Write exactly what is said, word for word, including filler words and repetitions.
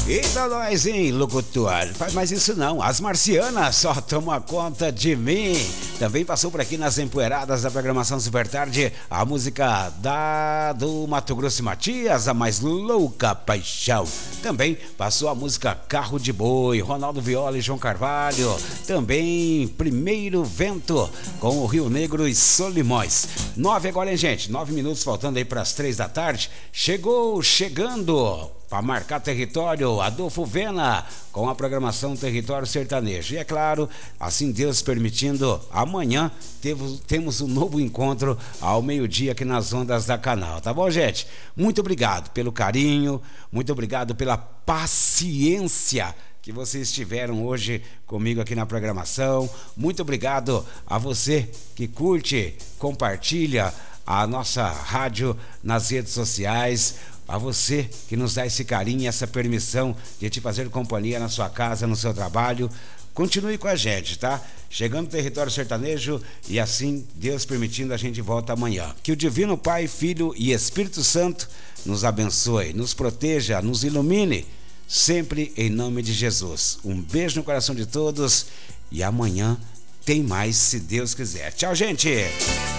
Eita, nós, hein, locutor? Faz mais isso não. As marcianas só tomam conta de mim. Também passou por aqui nas empoeiradas da programação Super Tarde a música da do Mato Grosso e Matias, a mais louca paixão. Também passou a música Carro de Boi, Ronaldo Viola e João Carvalho. Também Primeiro Vento com o Rio Negro e Solimões. Nove agora, hein, gente? Nove minutos faltando aí para as três da tarde. Chegou, chegando para marcar território, Adolfo Vena, com a programação Território Sertanejo. E é claro, assim Deus permitindo, amanhã temos, temos um novo encontro ao meio-dia aqui nas ondas da Canal, tá bom, gente? Muito obrigado pelo carinho, muito obrigado pela paciência que vocês tiveram hoje comigo aqui na programação. Muito obrigado a você que curte, compartilha a nossa rádio nas redes sociais. A você que nos dá esse carinho e essa permissão de te fazer companhia na sua casa, no seu trabalho. Continue com a gente, tá? Chegando no Território Sertanejo e assim, Deus permitindo, a gente volta amanhã. Que o Divino Pai, Filho e Espírito Santo nos abençoe, nos proteja, nos ilumine, sempre em nome de Jesus. Um beijo no coração de todos e amanhã tem mais, se Deus quiser. Tchau, gente!